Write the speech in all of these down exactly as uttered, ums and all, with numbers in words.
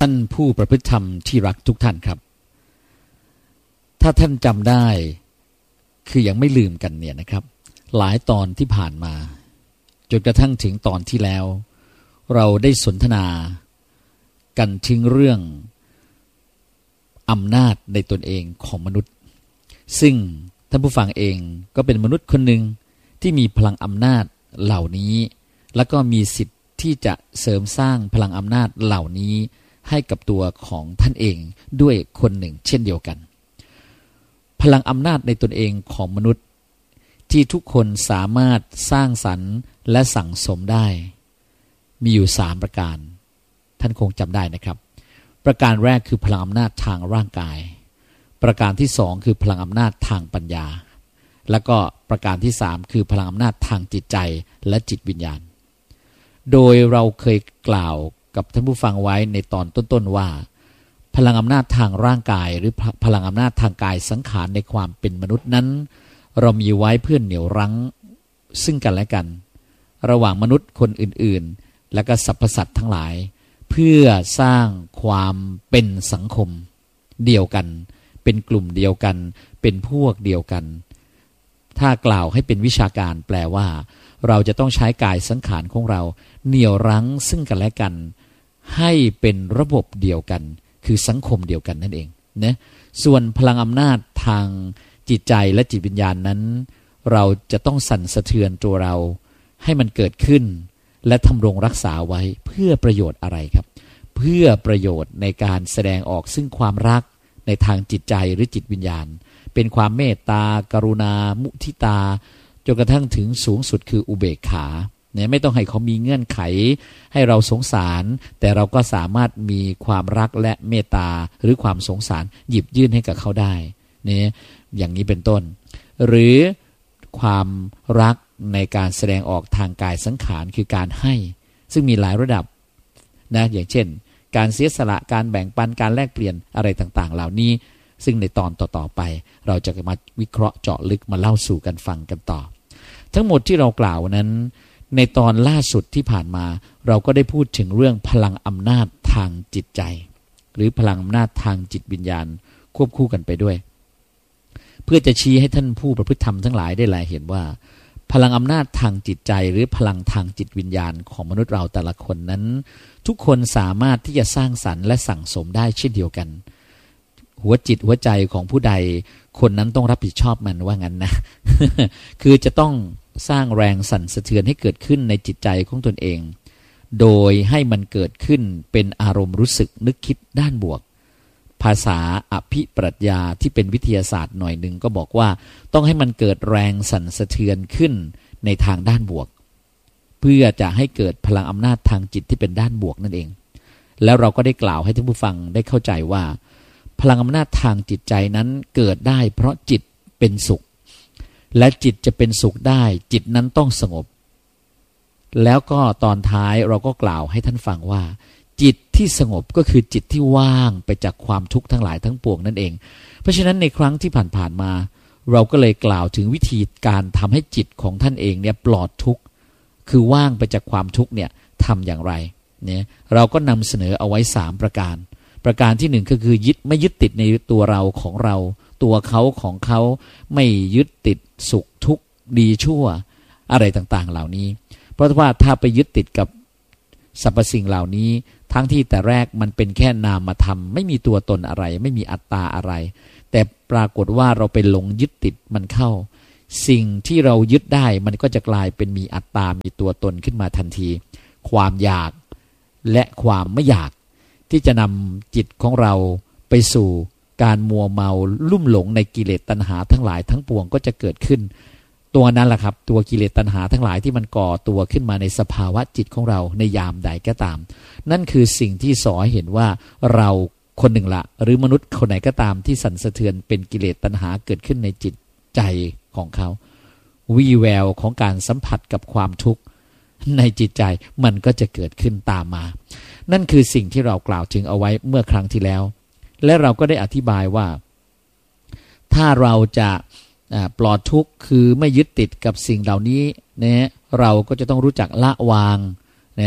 ท่านผู้ประพฤติธรรมที่รักทุกท่านครับถ้าท่านจำได้คือยังไม่ลืมกันเนี่ยนะครับหลายตอนที่ผ่านมาจนกระทั่งถึงตอนที่แล้วเราได้สนทนากันถึงเรื่องอำนาจในตนเองของมนุษย์ซึ่งท่านผู้ฟังเองก็เป็นมนุษย์คนหนึ่งที่มีพลังอำนาจเหล่านี้แล้วก็มีสิทธิ์ที่จะเสริมสร้างพลังอำนาจเหล่านี้ให้กับตัวของท่านเองด้วยคนหนึ่งเช่นเดียวกันพลังอำนาจในตนเองของมนุษย์ที่ทุกคนสามารถสร้างสรรค์และสั่งสมได้มีอยู่สามประการท่านคงจำได้นะครับประการแรกคือพลังอำนาจทางร่างกายประการที่สองคือพลังอำนาจทางปัญญาแล้วก็ประการที่สามคือพลังอำนาจทางจิตใจและจิตวิญญาณโดยเราเคยกล่าวกับท่านผู้ฟังไว้ในตอนต้นๆว่าพลังอำนาจทางร่างกายหรือพลังอำนาจทางกายสังขารในความเป็นมนุษย์นั้นเรามีไว้เพื่อเหนี่ยวรั้งซึ่งกันและกันระหว่างมนุษย์คนอื่นๆและก็สรรพสัตว์ทั้งหลายเพื่อสร้างความเป็นสังคมเดียวกันเป็นกลุ่มเดียวกันเป็นพวกเดียวกันถ้ากล่าวให้เป็นวิชาการแปลว่าเราจะต้องใช้กายสังขารของเราเหนี่ยวรั้งซึ่งกันและกันให้เป็นระบบเดียวกันคือสังคมเดียวกันนั่นเองนะส่วนพลังอำนาจทางจิตใจและจิตวิญญาณนั้นเราจะต้องสั่นสะเทือนตัวเราให้มันเกิดขึ้นและทำรงรักษาไว้เพื่อประโยชน์อะไรครับเพื่อประโยชน์ในการแสดงออกซึ่งความรักในทางจิตใจหรือจิตวิญญาณเป็นความเมตตากรุณามุทิตาจนกระทั่งถึงสูงสุดคืออุเบกขาเนี่ยไม่ต้องให้เขามีเงื่อนไขให้เราสงสารแต่เราก็สามารถมีความรักและเมตตาหรือความสงสารหยิบยื่นให้กับเขาได้เนี่ยอย่างนี้เป็นต้นหรือความรักในการแสดงออกทางกายสังขารคือการให้ซึ่งมีหลายระดับนะอย่างเช่นการเสียสละการแบ่งปันการแลกเปลี่ยนอะไรต่างๆเหล่านี้ซึ่งในตอนต่อๆไปเราจะมาวิเคราะห์เจาะลึกมาเล่าสู่กันฟังกันต่อทั้งหมดที่เรากล่าวนั้นในตอนล่าสุดที่ผ่านมาเราก็ได้พูดถึงเรื่องพลังอำนาจทางจิตใจหรือพลังอำนาจทางจิตวิญญาณควบคู่กันไปด้วยเพื่อจะชี้ให้ท่านผู้ประพฤติธรรมทั้งหลายได้แลเห็นว่าพลังอำนาจทางจิตใจหรือพลังทางจิตวิญญาณของมนุษย์เราแต่ละคนนั้นทุกคนสามารถที่จะสร้างสรรค์และสั่งสมได้เช่นเดียวกันหัวจิตหัวใจของผู้ใดคนนั้นต้องรับผิดชอบมันว่างั้นนะ คือจะต้องสร้างแรงสั่นสะเทือนให้เกิดขึ้นในจิตใจของตนเองโดยให้มันเกิดขึ้นเป็นอารมณ์รู้สึกนึกคิดด้านบวกภาษาอภิปรัชญาที่เป็นวิทยาศาสตร์หน่อยหนึ่งก็บอกว่าต้องให้มันเกิดแรงสั่นสะเทือนขึ้นในทางด้านบวกเพื่อจะให้เกิดพลังอำนาจทางจิตที่เป็นด้านบวกนั่นเองแล้วเราก็ได้กล่าวให้ท่านผู้ฟังได้เข้าใจว่าพลังอำนาจทางจิตใจนั้นเกิดได้เพราะจิตเป็นสุขและจิตจะเป็นสุขได้จิตนั้นต้องสงบแล้วก็ตอนท้ายเราก็กล่าวให้ท่านฟังว่าจิตที่สงบก็คือจิตที่ว่างไปจากความทุกข์ทั้งหลายทั้งปวงนั่นเองเพราะฉะนั้นในครั้งที่ผ่านๆมาเราก็เลยกล่าวถึงวิธีการทำให้จิตของท่านเองเนี่ยปลอดทุกข์คือว่างไปจากความทุกข์เนี่ยทำอย่างไรเนี่ยเราก็นำเสนอเอาไว้สามประการประการที่หนึ่งก็คือยึดไม่ยึดติดในตัวเราของเราตัวเขาของเขาไม่ยึดติดสุขทุกข์ดีชั่วอะไรต่างๆเหล่านี้เพราะว่าถ้าไปยึดติดกับสรรพสิ่งเหล่านี้ทั้งที่แต่แรกมันเป็นแค่นามธรรมไม่มีตัวตนอะไรไม่มีอัตตาอะไรแต่ปรากฏว่าเราไปหลงยึดติดมันเข้าสิ่งที่เรายึดได้มันก็จะกลายเป็นมีอัตตามีตัวตนขึ้นมาทันทีความอยากและความไม่อยากที่จะนำจิตของเราไปสู่การมัวเมาลุ่มหลงในกิเลสตัณหาทั้งหลายทั้งปวงก็จะเกิดขึ้นตัวนั้นแหละครับตัวกิเลสตัณหาทั้งหลายที่มันก่อตัวขึ้นมาในสภาวะจิตของเราในยามใดก็ตามนั่นคือสิ่งที่สอนเห็นว่าเราคนหนึ่งละหรือมนุษย์คนไหนก็ตามที่สั่นสะเทือนเป็นกิเลสตัณหาเกิดขึ้นในจิตใจของเขาวี่แววของการสัมผัสกับความทุกข์ในจิตใจมันก็จะเกิดขึ้นตามมานั่นคือสิ่งที่เรากล่าวถึงเอาไว้เมื่อครั้งที่แล้วและเราก็ได้อธิบายว่าถ้าเราจะปลอดทุกข์คือไม่ยึดติดกับสิ่งเหล่านี้นะเราก็จะต้องรู้จักละวางนะ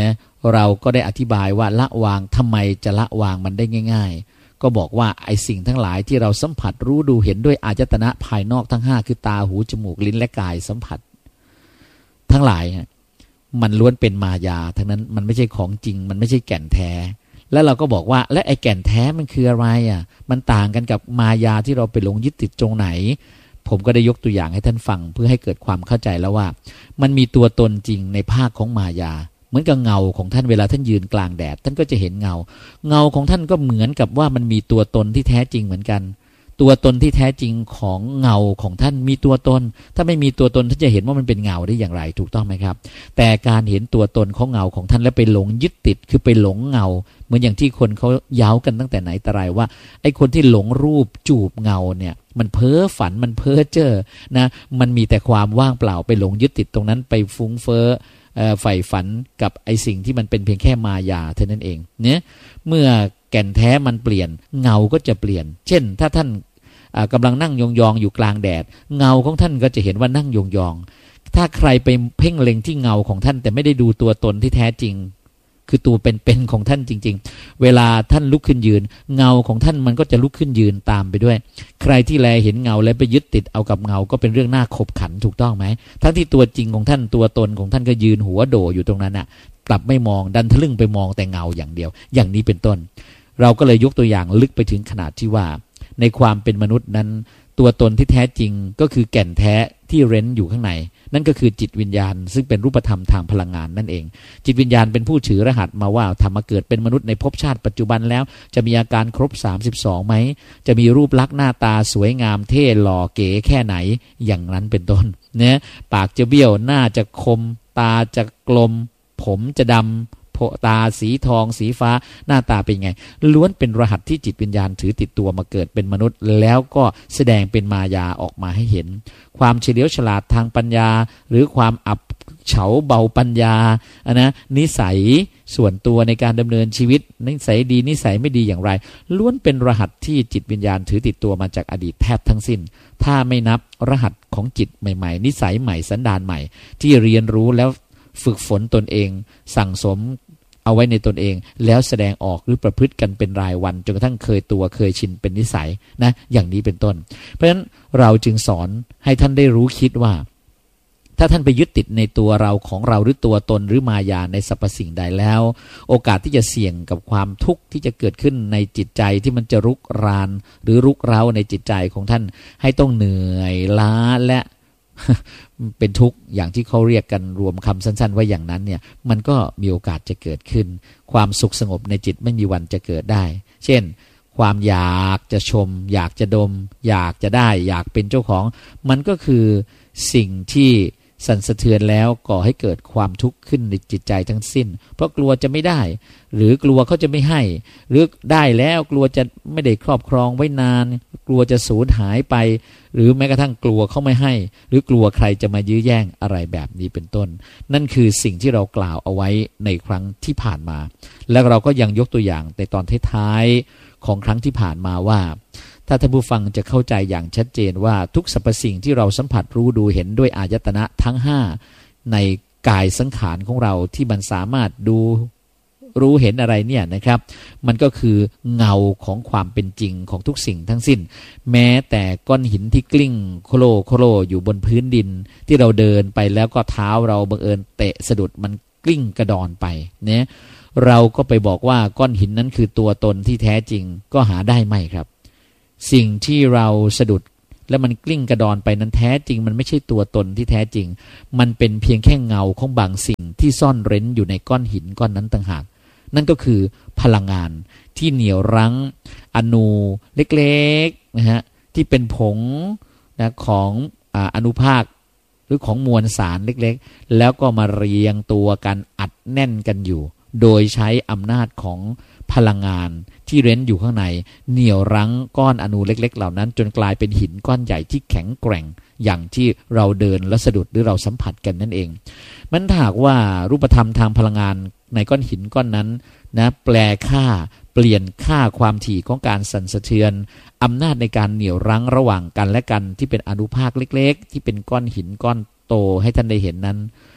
เราก็ได้อธิบายว่าละวางทำไมจะละวางมันได้ง่ายๆก็บอกว่าไอ้สิ่งทั้งหลายที่เราสัมผัสรู้ดูเห็นด้วยอายตนะภายนอกทั้งห้าคือตาหูจมูกลิ้นและกายสัมผัสทั้งหลายมันล้วนเป็นมายาทั้งนั้นมันไม่ใช่ของจริงมันไม่ใช่แก่นแท้แล้วเราก็บอกว่าและไอ้แก่นแท้มันคืออะไรอ่ะมันต่างกันกับมายาที่เราไปหลงยึดติดตรงไหนผมก็ได้ยกตัวอย่างให้ท่านฟังเพื่อให้เกิดความเข้าใจแล้วว่ามันมีตัวตนจริงในภาคของมายาเหมือนกับเงาของท่านเวลาท่านยืนกลางแดดท่านก็จะเห็นเงาเงาของท่านก็เหมือนกับว่ามันมีตัวตนที่แท้จริงเหมือนกันตัวตนที่แท้จริงของเงาของท่านมีตัวตนถ้าไม่มีตัวตนท่านจะเห็นว่ามันเป็นเงาได้อย่างไรถูกต้องไหมครับแต่การเห็นตัวตนของเงาของท่านแล้วไปหลงยึดติดคือไปหลงเงาเหมือนอย่างที่คนเขาเย้ากันตั้งแต่ไหนแต่ไรว่าไอ้คนที่หลงรูปจูบเงาเนี่ยมันเพ้อฝันมันเพ้อเจ้อนะมันมีแต่ความว่างเปล่าไปหลงยึดติดตรงนั้นไปฟุ้งเฟ้อใฝ่ฝันกับไอ้สิ่งที่มันเป็นเพียงแค่มายาเท่านั้นเองเนี่ยเมื่อแก่นแท้มันเปลี่ยนเงาก็จะเปลี่ยนเช่นถ้าท่านกำลังนั่งยองๆอยู่กลางแดดเงาของท่านก็จะเห็นว่านั่งยองๆถ้าใครไปเพ่งเล็งที่เงาของท่านแต่ไม่ได้ดูตัวตนที่แท้จริงคือตัวเป็นๆของท่านจริงๆเวลาท่านลุกขึ้นยืนเงาของท่านมันก็จะลุกขึ้นยืนตามไปด้วยใครที่แลเห็นเงาแล้วไปยึดติดเอากับเงาก็เป็นเรื่องน่าขบขันถูกต้องไหมทั้งที่ตัวจริงของท่านตัวตนของท่านก็ยืนหัวโดอยู่ตรงนั้นน่ะกลับไม่มองดันทะลึ่งไปมองแต่เงาอย่างเดียวอย่างนี้เป็นต้นเราก็เลยยกตัวอย่างลึกไปถึงขนาดที่ว่าในความเป็นมนุษย์นั้นตัวตนที่แท้จริงก็คือแก่นแท้ที่เร้นอยู่ข้างในนั่นก็คือจิตวิญญาณซึ่งเป็นรูปธรรมทางพลังงานนั่นเองจิตวิญญาณเป็นผู้ถือรหัสมาว่าทำมาเกิดเป็นมนุษย์ในภพชาติปัจจุบันแล้วจะมีอาการครบสามสิบสองไหมจะมีรูปลักษณ์หน้าตาสวยงามเท่หล่อเก๋แค่ไหนอย่างนั้นเป็นต้นเนี่ยปากจะเบี้ยวหน้าจะคมตาจะกลมผมจะดำตาสีทองสีฟ้าหน้าตาเป็นไงล้วนเป็นรหัสที่จิตวิญญาณถือติดตัวมาเกิดเป็นมนุษย์แล้วก็แสดงเป็นมายาออกมาให้เห็นความเฉลียวฉลาดทางปัญญาหรือความอับเฉาเบาปัญญาอะนะนิสัยส่วนตัวในการดำเนินชีวิตนิสัยดีนิสัยไม่ดีอย่างไรล้วนเป็นรหัสที่จิตวิญญาณถือติดตัวมาจากอดีตแทบทั้งสิ้นถ้าไม่นับรหัสของจิตใหม่ๆนิสัยใหม่สันดานใหม่ที่เรียนรู้แล้วฝึกฝนตนเองสั่งสมเอาไว้ในตนเองแล้วแสดงออกหรือประพฤติกันเป็นรายวันจนกระทั่งเคยตัวเคยชินเป็นนิสัยนะอย่างนี้เป็นต้นเพราะฉะนั้นเราจึงสอนให้ท่านได้รู้คิดว่าถ้าท่านไปยึดติดในตัวเราของเราหรือตัวตนหรือมายาในสรรพสิ่งใดแล้วโอกาสที่จะเสี่ยงกับความทุกข์ที่จะเกิดขึ้นในจิตใจที่มันจะรุกรานหรือรุกเร้าในจิตใจของท่านให้ต้องเหนื่อยล้าและเป็นทุกข์อย่างที่เขาเรียกกันรวมคำสั้นๆว่าอย่างนั้นเนี่ยมันก็มีโอกาสจะเกิดขึ้นความสุขสงบในจิตไม่มีวันจะเกิดได้เช่นความอยากจะชมอยากจะดมอยากจะได้อยากเป็นเจ้าของมันก็คือสิ่งที่สั่นสะเทือนแล้วก่อให้เกิดความทุกข์ขึ้นในจิตใจทั้งสิ้นเพราะกลัวจะไม่ได้หรือกลัวเขาจะไม่ให้หรือได้แล้วกลัวจะไม่ได้ครอบครองไว้นานกลัวจะสูญหายไปหรือแม้กระทั่งกลัวเขาไม่ให้หรือกลัวใครจะมายื้อแย่งอะไรแบบนี้เป็นต้นนั่นคือสิ่งที่เรากล่าวเอาไว้ในครั้งที่ผ่านมาแล้วเราก็ยังยกตัวอย่างในตอนท้ายๆของครั้งที่ผ่านมาว่าถ้าท่านผู้ฟังจะเข้าใจอย่างชัดเจนว่าทุกสรรพสิ่งที่เราสัมผัสรู้ดูเห็นด้วยอายตนะทั้งห้าในกายสังขารของเราที่มันสามารถดูรู้เห็นอะไรเนี่ยนะครับมันก็คือเงาของความเป็นจริงของทุกสิ่งทั้งสิ้นแม้แต่ก้อนหินที่กลิ้งโคโลโคโลอยู่บนพื้นดินที่เราเดินไปแล้วก็เท้าเราบังเอิญเตะสะดุดมันกลิ้งกระดอนไปเนี่ยเราก็ไปบอกว่าก้อนหินนั้นคือตัวตนที่แท้จริงก็หาได้ไหมครับสิ่งที่เราสะดุดแล้วมันกลิ้งกระดอนไปนั้นแท้จริงมันไม่ใช่ตัวตนที่แท้จริงมันเป็นเพียงแค่เงาของบางสิ่งที่ซ่อนเร้นอยู่ในก้อนหินก้อนนั้นต่างหากนั่นก็คือพลังงานที่เหนี่ยวรั้งอนูเล็กๆนะฮะที่เป็นผงนะของอ่าอนุภาคหรือของมวลสารเล็กๆแล้วก็มาเรียงตัวกันอัดแน่นกันอยู่โดยใช้อำนาจของพลังงานที่เร้นอยู่ข้างในเหนี่ยวรั้งก้อนอนูเล็กๆเหล่านั้นจนกลายเป็นหินก้อนใหญ่ที่แข็งแกร่งอย่างที่เราเดินและสะดุดหรือเราสัมผัสกันนั่นเองมันถ้าหากว่ารูปธรรมทางพลังงานในก้อนหินก้อนนั้นนะแปลค่าเปลี่ยนค่าความถี่ของการสั่นสะเทือนอำนาจในการเหนี่ยวรั้งระหว่างกันและกันที่เป็นอนุภาคเล็กๆที่เป็นก้อนหินก้อนโตให้ท่านได้เห็นนั้น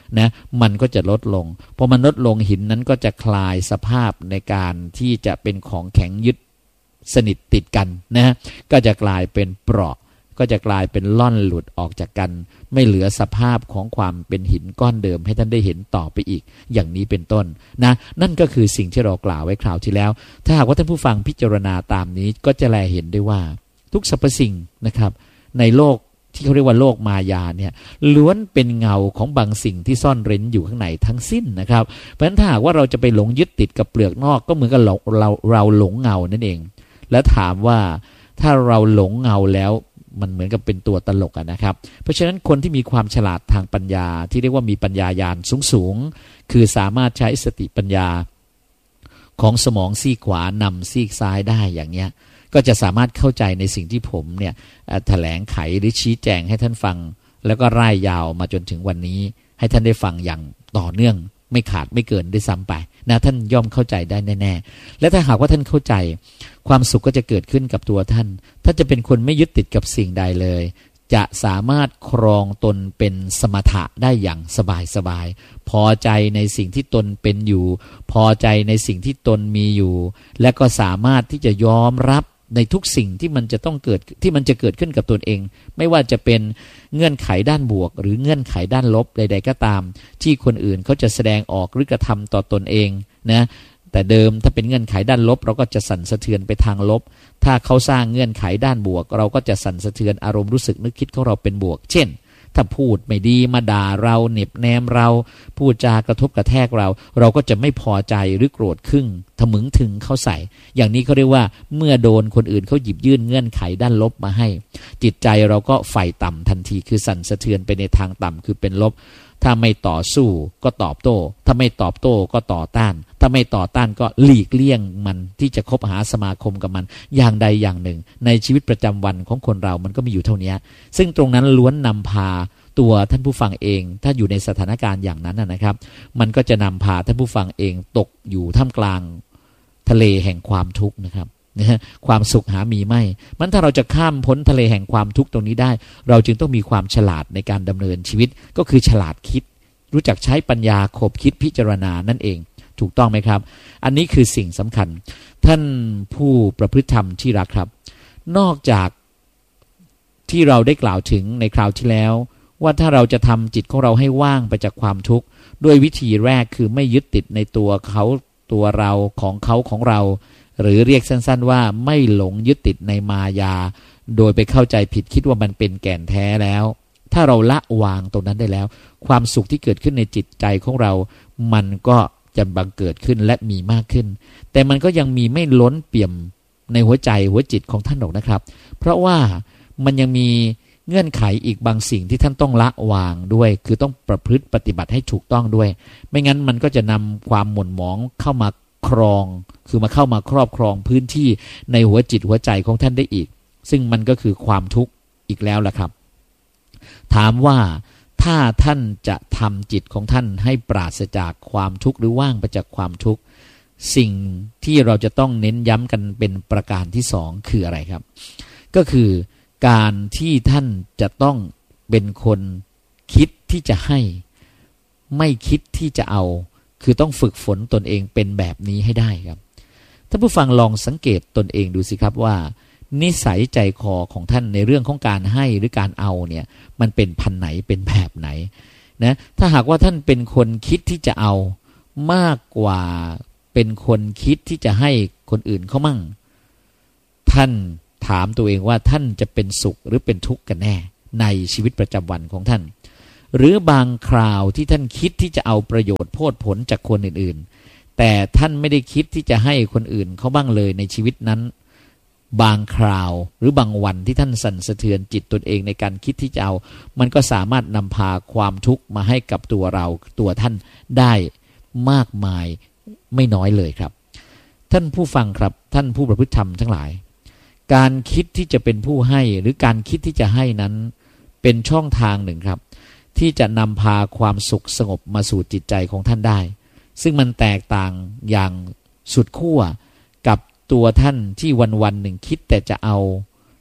นะมันก็จะลดลงพอมันลดลงหินนั้นก็จะคลายสภาพในการที่จะเป็นของแข็งยึดสนิทติดกันนะก็จะกลายเป็นเปราะก็จะกลายเป็นล่อนหลุดออกจากกันไม่เหลือสภาพของความเป็นหินก้อนเดิมให้ท่านได้เห็นต่อไปอีกอย่างนี้เป็นต้นนะนั่นก็คือสิ่งที่เรากล่าวไว้คราวที่แล้วถ้าหากว่าท่านผู้ฟังพิจารณาตามนี้ก็จะแลเห็นได้ว่าทุกสรรพสิ่งนะครับในโลกที่เขาเรียกว่าโลกมายาเนี่ยล้วนเป็นเงาของบางสิ่งที่ซ่อนเร้นอยู่ข้างในทั้งสิ้นนะครับเพราะฉะนั้นถ้าหากว่าเราจะไปหลงยึดติดกับเปลือกนอกก็เหมือนกับเราเราเราหลงเงานั่นเองและถามว่าถ้าเราหลงเงาแล้วมันเหมือนกับเป็นตัวตลกอะนะครับเพราะฉะนั้นคนที่มีความฉลาดทางปัญญาที่เรียกว่ามีปัญญาญาณสูงๆคือสามารถใช้สติปัญญาของสมองซีกขวานำซีกซ้ายได้อย่างเนี้ยก็จะสามารถเข้าใจในสิ่งที่ผมเนี่ยแถลงไขหรือชี้แจงให้ท่านฟังแล้วก็ร่ายยาวมาจนถึงวันนี้ให้ท่านได้ฟังอย่างต่อเนื่องไม่ขาดไม่เกินได้ซ้ำไปนะท่านย่อมเข้าใจได้แน่ๆและถ้าหากว่าท่านเข้าใจความสุขก็จะเกิดขึ้นกับตัวท่านท่านจะเป็นคนไม่ยึดติดกับสิ่งใดเลยจะสามารถครองตนเป็นสมถะได้อย่างสบายๆพอใจในสิ่งที่ตนเป็นอยู่พอใจในสิ่งที่ตนมีอยู่และก็สามารถที่จะยอมรับในทุกสิ่งที่มันจะต้องเกิดที่มันจะเกิดขึ้นกับตนเองไม่ว่าจะเป็นเงื่อนไขด้านบวกหรือเงื่อนไขด้านลบใดๆก็ตามที่คนอื่นเขาจะแสดงออกหรือกระทำต่อตนเองนะแต่เดิมถ้าเป็นเงื่อนไขด้านลบเราก็จะสั่นสะเทือนไปทางลบถ้าเขาสร้างเงื่อนไขด้านบวกเราก็จะสั่นสะเทือนอารมณ์รู้สึกนึกคิดของเราเป็นบวกเช่นถ้าพูดไม่ดีมาด่าเราเหน็บแนมเราพูดจากระทบกระแทกเราเราก็จะไม่พอใจหรือโกรธขึ้นทะมึงถึงเขาใส่อย่างนี้เขาเรียกว่าเมื่อโดนคนอื่นเขาหยิบยื่นเงื่อนไขด้านลบมาให้จิตใจเราก็ไฟต่ำทันทีคือสั่นสะเทือนไปในทางต่ำคือเป็นลบถ้าไม่ต่อสู้ก็ตอบโต้ถ้าไม่ตอบโต้ก็ต่อต้านถ้าไม่ต่อต้านก็หลีกเลี่ยงมันที่จะคบหาสมาคมกับมันอย่างใดอย่างหนึ่งในชีวิตประจำวันของคนเรามันก็มีอยู่เท่านี้ซึ่งตรงนั้นล้วนนำพาตัวท่านผู้ฟังเองถ้าอยู่ในสถานการณ์อย่างนั้นนะครับมันก็จะนำพาท่านผู้ฟังเองตกอยู่ท่ามกลางทะเลแห่งความทุกข์นะครับความสุขหามีไม่มันถ้าเราจะข้ามพ้นทะเลแห่งความทุกข์ตรงนี้ได้เราจึงต้องมีความฉลาดในการดำเนินชีวิตก็คือฉลาดคิดรู้จักใช้ปัญญาคบคิดพิจารณานั่นเองถูกต้องไหมครับอันนี้คือสิ่งสำคัญท่านผู้ประพฤติธรรมที่รักครับนอกจากที่เราได้กล่าวถึงในคราวที่แล้วว่าถ้าเราจะทำจิตของเราให้ว่างไปจากความทุกข์ด้วยวิธีแรกคือไม่ยึดติดในตัวเขาตัวเราของเขาของเราหรือเรียกสั้นๆว่าไม่หลงยึดติดในมายาโดยไปเข้าใจผิดคิดว่ามันเป็นแก่นแท้แล้วถ้าเราละวางตรงนั้นได้แล้วความสุขที่เกิดขึ้นในจิตใจของเรามันก็จะบังเกิดขึ้นและมีมากขึ้นแต่มันก็ยังมีไม่ล้นเปี่ยมในหัวใจหัวจิตของท่านหรอกนะครับเพราะว่ามันยังมีเงื่อนไขอีกบางสิ่งที่ท่านต้องละวางด้วยคือต้องประพฤติปฏิบัติให้ถูกต้องด้วยไม่งั้นมันก็จะนำความหม่นหมองเข้ามาครองคือมาเข้ามาครอบครองพื้นที่ในหัวจิตหัวใจของท่านได้อีกซึ่งมันก็คือความทุกข์อีกแล้วล่ะครับถามว่าถ้าท่านจะทำจิตของท่านให้ปราศจากความทุกข์หรือว่างไปจากความทุกข์สิ่งที่เราจะต้องเน้นย้ำกันเป็นประการที่สองคืออะไรครับก็คือการที่ท่านจะต้องเป็นคนคิดที่จะให้ไม่คิดที่จะเอาคือต้องฝึกฝนตนเองเป็นแบบนี้ให้ได้ครับท่านผู้ฟังลองสังเกตตนเองดูสิครับว่านิสัยใจคอของท่านในเรื่องของการให้หรือการเอาเนี่ยมันเป็นพันไหนเป็นแบบไหนนะถ้าหากว่าท่านเป็นคนคิดที่จะเอามากกว่าเป็นคนคิดที่จะให้คนอื่นเขามั่งท่านถามตัวเองว่าท่านจะเป็นสุขหรือเป็นทุกข์กันแน่ในชีวิตประจำวันของท่านหรือบางคราวที่ท่านคิดที่จะเอาประโยชน์โพดผลจากคนอื่นๆแต่ท่านไม่ได้คิดที่จะให้คนอื่นเขาบ้างเลยในชีวิตนั้นบางคราวหรือบางวันที่ท่านสั่นสะเทือนจิตตนเองในการคิดที่จะเอามันก็สามารถนำพาความทุกข์มาให้กับตัวเราตัวท่านได้มากมายไม่น้อยเลยครับท่านผู้ฟังครับท่านผู้ประพฤติธรรมทั้งหลายการคิดที่จะเป็นผู้ให้หรือการคิดที่จะให้นั้นเป็นช่องทางหนึ่งครับที่จะนำพาความสุขสงบมาสู่จิตใจของท่านได้ซึ่งมันแตกต่างอย่างสุดขั้วกับตัวท่านที่วันๆหนึ่งคิดแต่จะเอา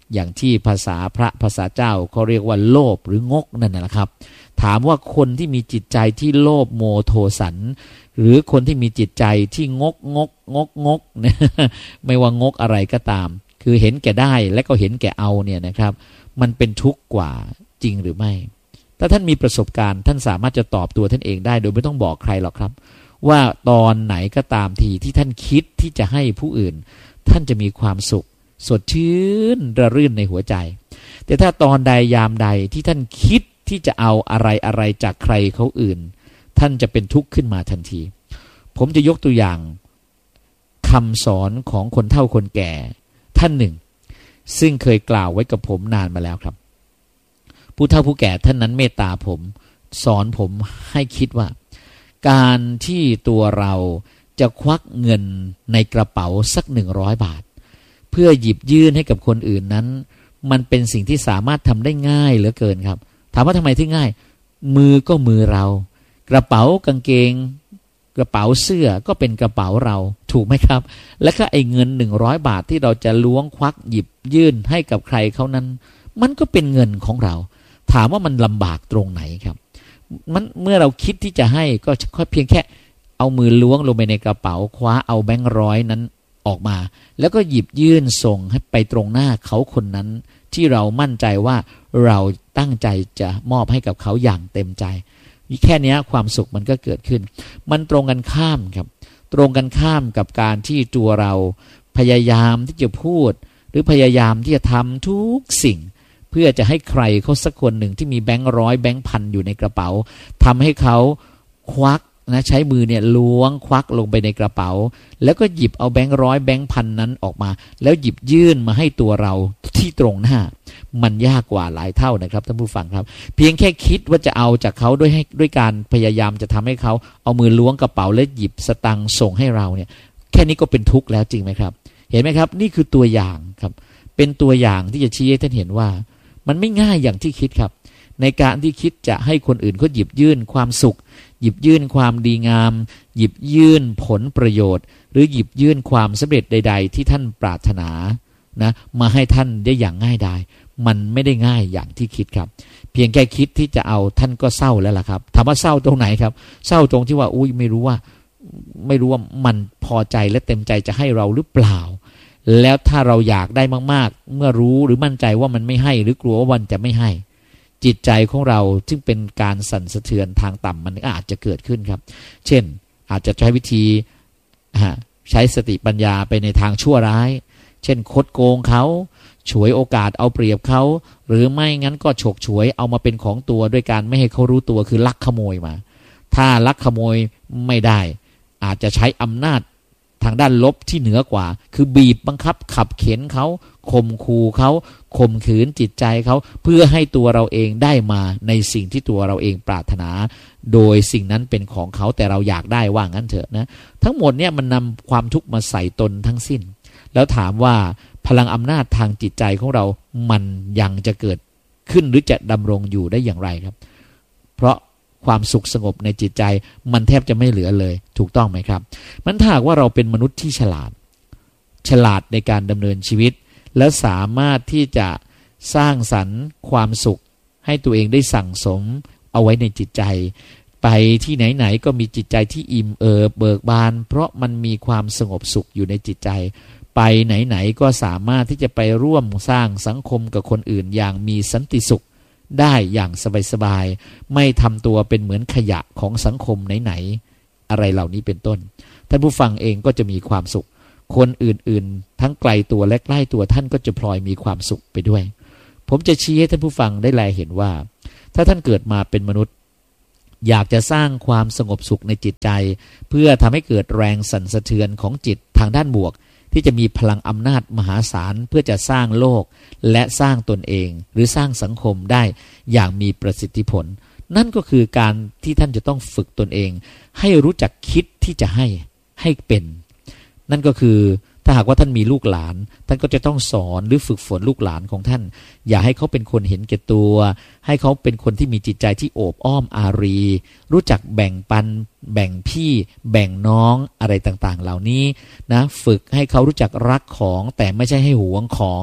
อย่างที่ภาษาพระภาษาเจ้าเขาเรียกว่าโลภหรืองกนั่นแหละครับถามว่าคนที่มีจิตใจที่โลภโมโทสันหรือคนที่มีจิตใจที่งกงกงกงกเนี่ยไม่ว่างกอะไรก็ตามคือเห็นแก่ได้และก็เห็นแก่เอาเนี่ยนะครับมันเป็นทุกข์กว่าจริงหรือไม่ถ้าท่านมีประสบการณ์ท่านสามารถจะตอบตัวท่านเองได้โดยไม่ต้องบอกใครหรอกครับว่าตอนไหนก็ตามทีที่ท่านคิดที่จะให้ผู้อื่นท่านจะมีความสุขสดชื่นระรื่นในหัวใจแต่ถ้าตอนใดยามใดที่ท่านคิดที่จะเอาอะไรอะไรจากใครเขาอื่นท่านจะเป็นทุกข์ขึ้นมาทันทีผมจะยกตัวอย่างคำสอนของคนเฒ่าคนแก่ท่านหนึ่งซึ่งเคยกล่าวไว้กับผมนานมาแล้วครับผู้เฒ่าผู้แก่ท่านนั้นเมตตาผมสอนผมให้คิดว่าการที่ตัวเราจะควักเงินในกระเป๋าสักหนึ่งร้อยบาทเพื่อหยิบยื่นให้กับคนอื่นนั้นมันเป็นสิ่งที่สามารถทำได้ง่ายเหลือเกินครับถามว่าทำไมถึงง่ายมือก็มือเรากระเป๋ากางเกงกระเป๋าเสื้อก็เป็นกระเป๋าเราถูกไหมครับและก็ไอ้เงินหนึ่งร้อยบาทที่เราจะล้วงควักหยิบยื่นให้กับใครเขานั้นมันก็เป็นเงินของเราถามว่ามันลำบากตรงไหนครับมันเมื่อเราคิดที่จะให้ก็ค่อยเพียงแค่เอามือล้วงลงไปในกระเป๋าคว้าเอาแบงค์ร้อยนั้นออกมาแล้วก็หยิบยื่นส่งให้ไปตรงหน้าเขาคนนั้นที่เรามั่นใจว่าเราตั้งใจจะมอบให้กับเขาอย่างเต็มใจแค่นี้ความสุขมันก็เกิดขึ้นมันตรงกันข้ามครับตรงกันข้ามกับการที่ตัวเราพยายามที่จะพูดหรือพยายามที่จะทำทุกสิ่งเพื่อจะให้ใครเขาสักคนหนึ่งที่มีแบงค์ร้อยแบงค์พันอยู่ในกระเป๋าทำให้เขาควักนะใช้มือเนี่ยล้วงควักลงไปในกระเป๋าแล้วก็หยิบเอาแบงค์ร้อยแบงค์พันนั้นออกมาแล้วหยิบยื่นมาให้ตัวเราที่ตรงหน้ามันยากกว่าหลายเท่านะครับท่านผู้ฟังครับเพียงแค่คิดว่าจะเอาจากเขาด้วยให้ด้วยการพยายามจะทำให้เขาเอามือล้วงกระเป๋าและหยิบสตังค์ส่งให้เราเนี่ยแค่นี้ก็เป็นทุกข์แล้วจริงไหมครับเห็นไหมครับนี่คือตัวอย่างครับเป็นตัวอย่างที่จะชี้ให้ท่านเห็นว่ามันไม่ง่ายอย่างที่คิดครับในการที่คิดจะให้คนอื่นเขาหยิบยื่นความสุขหยิบยื่นความดีงามหยิบยื่นผลประโยชน์หรือหยิบยื่นความสำเร็จใดๆที่ท่านปรารถนานะมาให้ท่านได้อย่างง่ายดายมันไม่ได้ง่ายอย่างที่คิดครับเพียงแค่คิดที่จะเอาท่านก็เศร้าแล้วล่ะครับถามว่าเศร้าตรงไหนครับเศร้าตรงที่ว่าอุ้ยไม่รู้ว่าไม่รู้ว่ามันพอใจและเต็มใจจะให้เราหรือเปล่าแล้วถ้าเราอยากได้มากๆเมื่อรู้หรือมั่นใจว่ามันไม่ให้หรือกลัวว่ามันจะไม่ให้จิตใจของเราซึ่งเป็นการสั่นสะเทือนทางต่ำมันอาจจะเกิดขึ้นครับเช่นอาจจะใช้วิธีใช้สติปัญญาไปในทางชั่วร้ายเช่นคดโกงเขาฉวยโอกาสเอาเปรียบเขาหรือไม่งั้นก็ฉกฉวยเอามาเป็นของตัวด้วยการไม่ให้เขารู้ตัวคือลักขโมยมาถ้าลักขโมยไม่ได้อาจจะใช้อำนาจทางด้านลบที่เหนือกว่าคือบีบบังคับขับเข็นเขาข่มขู่เขาข่มขืนจิตใจเขาเพื่อให้ตัวเราเองได้มาในสิ่งที่ตัวเราเองปรารถนาโดยสิ่งนั้นเป็นของเขาแต่เราอยากได้ว่างั้นเถอะนะทั้งหมดเนี่ยมันนำความทุกข์มาใส่ตนทั้งสิ้นแล้วถามว่าพลังอำนาจทางจิตใจของเรามันยังจะเกิดขึ้นหรือจะดำรงอยู่ได้อย่างไรครับเพราะความสุขสงบในจิตใจมันแทบจะไม่เหลือเลยถูกต้องไหมครับมันถ้าหากว่าเราเป็นมนุษย์ที่ฉลาดฉลาดในการดำเนินชีวิตและสามารถที่จะสร้างสรรค์ความสุขให้ตัวเองได้สั่งสมเอาไว้ในจิตใจไปที่ไหนๆก็มีจิตใจที่อิ่มเอิบเบิกบานเพราะมันมีความสงบสุขอยู่ในจิตใจไปไหนๆก็สามารถที่จะไปร่วมสร้างสังคมกับคนอื่นอย่างมีสันติสุขได้อย่างสบายๆไม่ทำตัวเป็นเหมือนขยะของสังคมไหนๆอะไรเหล่านี้เป็นต้นท่านผู้ฟังเองก็จะมีความสุขคนอื่นๆทั้งไกลตัวและใกล้ตัวท่านก็จะพลอยมีความสุขไปด้วยผมจะชี้ให้ท่านผู้ฟังได้แลเห็นว่าถ้าท่านเกิดมาเป็นมนุษย์อยากจะสร้างความสงบสุขในจิตใจเพื่อทำให้เกิดแรงสั่นสะเทือนของจิตทางด้านบวกที่จะมีพลังอำนาจมหาศาลเพื่อจะสร้างโลกและสร้างตนเองหรือสร้างสังคมได้อย่างมีประสิทธิผลนั่นก็คือการที่ท่านจะต้องฝึกตนเองให้รู้จักคิดที่จะให้ให้เป็นนั่นก็คือถ้าหากว่าท่านมีลูกหลานท่านก็จะต้องสอนหรือฝึกฝนลูกหลานของท่านอย่าให้เขาเป็นคนเห็นแก่ตัวให้เขาเป็นคนที่มีจิตใจที่โอบอ้อมอารีรู้จักแบ่งปันแบ่งพี่แบ่งน้องอะไรต่างๆเหล่านี้นะฝึกให้เขารู้จักรักของแต่ไม่ใช่ให้หวงของ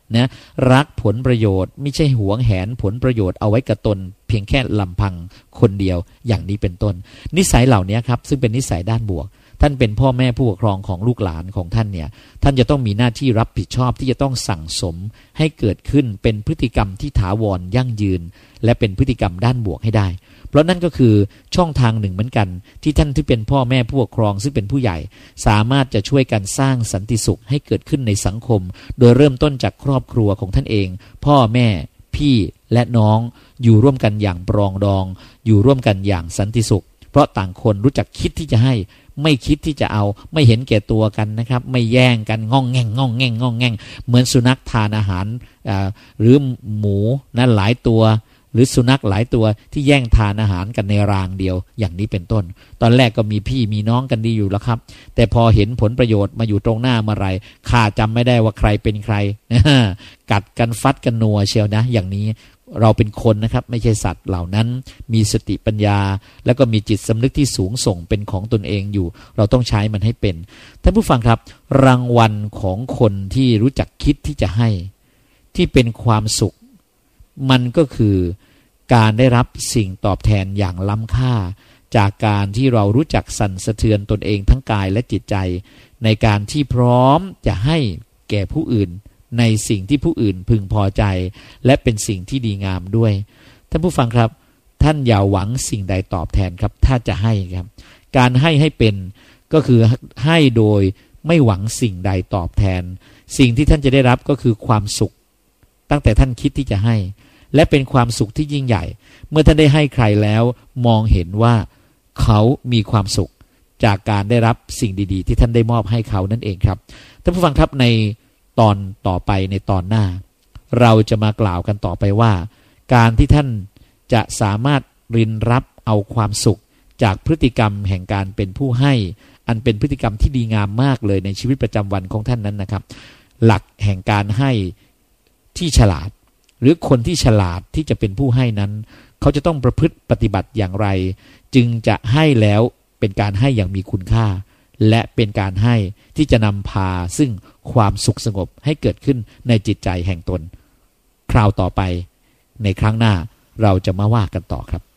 นะรักผลประโยชน์ไม่ใช่หวงแหนผลประโยชน์เอาไว้กับตนเพียงแค่ลำพังคนเดียวอย่างนี้เป็นต้นนิสัยเหล่านี้ครับซึ่งเป็นนิสัยด้านบวกท่านเป็นพ่อแม่ผู้ปกครองของลูกหลานของท่านเนี่ยท่านจะต้องมีหน้าที่รับผิดชอบที่จะต้องสั่งสมให้เกิดขึ้นเป็นพฤติกรรมที่ถาวรยั่งยืนและเป็นพฤติกรรมด้านบวกให้ได้เพราะนั่นก็คือช่องทางหนึ่งเหมือนกันที่ท่านที่เป็นพ่อแม่ผู้ปกครองซึ่งเป็นผู้ใหญ่สามารถจะช่วยกันสร้างสันติสุขให้เกิดขึ้นในสังคมโดยเริ่มต้นจากครอบครัวของท่านเองพ่อแม่พี่และน้องอยู่ร่วมกันอย่างปรองดองอยู่ร่วมกันอย่างสันติสุขเพราะต่างคนรู้จักคิดที่จะให้ไม่คิดที่จะเอาไม่เห็นแก่ตัวกันนะครับไม่แย่งกันง่องแง่งง่องแง่งง่องแง่งเหมือนสุนัขทานอาหารหรือหมูนั้นหลายตัวหรือสุนัขหลายตัวที่แย่งทานอาหารกันในรางเดียวอย่างนี้เป็นต้นตอนแรกก็มีพี่มีน้องกันดีอยู่แล้วครับแต่พอเห็นผลประโยชน์มาอยู่ตรงหน้าเมื่อไรข้าจำไม่ได้ว่าใครเป็นใครกัดกันฟัดกันนัวเชียวนะอย่างนี้เราเป็นคนนะครับไม่ใช่สัตว์เหล่านั้นมีสติปัญญาแล้วก็มีจิตสำนึกที่สูงส่งเป็นของตนเองอยู่เราต้องใช้มันให้เป็นท่านผู้ฟังครับรางวัลของคนที่รู้จักคิดที่จะให้ที่เป็นความสุขมันก็คือการได้รับสิ่งตอบแทนอย่างล้ำค่าจากการที่เรารู้จักสั่นสะเทือนตนเองทั้งกายและจิตใจในการที่พร้อมจะให้แก่ผู้อื่นในสิ่งที่ผู้อื่นพึงพอใจและเป็นสิ่งที่ดีงามด้วยท่านผู้ฟังครับท่านอย่าหวังสิ่งใดตอบแทนครับถ้าจะให้ครับการให้ให้เป็นก็คือให้โดยไม่หวังสิ่งใดตอบแทนสิ่งที่ท่านจะได้รับก็คือความสุขตั้งแต่ท่านคิดที่จะให้และเป็นความสุขที่ยิ่งใหญ่เมื่อท่านได้ให้ใครแล้วมองเห็นว่าเขามีความสุขจากการได้รับสิ่งดีๆที่ท่านได้มอบให้เขานั่นเองครับท่านผู้ฟังครับในตอนต่อไปในตอนหน้าเราจะมากล่าวกันต่อไปว่าการที่ท่านจะสามารถรินรับเอาความสุขจากพฤติกรรมแห่งการเป็นผู้ให้อันเป็นพฤติกรรมที่ดีงามมากเลยในชีวิตประจำวันของท่านนั้นนะครับหลักแห่งการให้ที่ฉลาดหรือคนที่ฉลาดที่จะเป็นผู้ให้นั้นเขาจะต้องประพฤติปฏิบัติอย่างไรจึงจะให้แล้วเป็นการให้อย่างมีคุณค่าและเป็นการให้ที่จะนำพาซึ่งความสุขสงบให้เกิดขึ้นในจิตใจแห่งตนคราวต่อไปในครั้งหน้าเราจะมาว่ากันต่อครับ